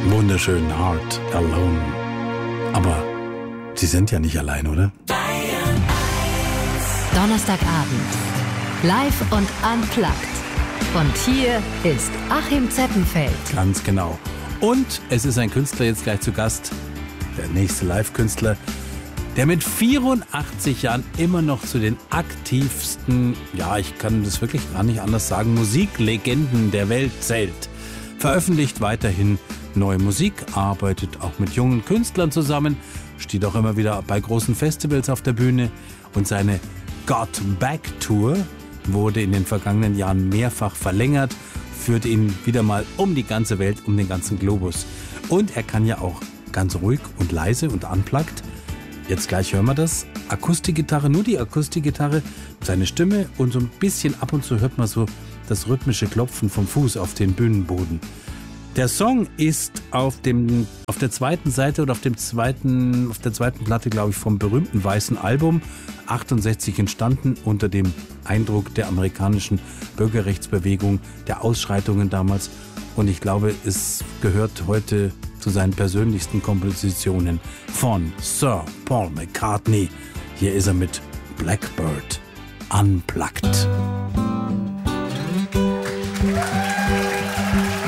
Wunderschön, Heart Alone. Aber Sie sind ja nicht allein, oder? Donnerstagabend. Live und unplugged. Und hier ist Achim Zeppenfeld. Ganz genau. Und es ist ein Künstler jetzt gleich zu Gast. Der nächste Live-Künstler, der mit 84 Jahren immer noch zu den aktivsten, ja, ich kann das wirklich gar nicht anders sagen, Musiklegenden der Welt zählt. Veröffentlicht weiterhin neue Musik, arbeitet auch mit jungen Künstlern zusammen, steht auch immer wieder bei großen Festivals auf der Bühne und seine Got Back Tour wurde in den vergangenen Jahren mehrfach verlängert, führt ihn wieder mal um die ganze Welt, um den ganzen Globus. Und er kann ja auch ganz ruhig und leise und unplugged. Jetzt gleich hören wir das. Akustikgitarre, nur die Akustikgitarre, seine Stimme und so ein bisschen ab und zu hört man so das rhythmische Klopfen vom Fuß auf den Bühnenboden. Der Song ist auf der zweiten Seite oder auf der zweiten Platte, glaube ich, vom berühmten Weißen Album 68 entstanden unter dem Eindruck der amerikanischen Bürgerrechtsbewegung, der Ausschreitungen damals. Und ich glaube, es gehört heute zu seinen persönlichsten Kompositionen von Sir Paul McCartney. Hier ist er mit Blackbird Unplugged.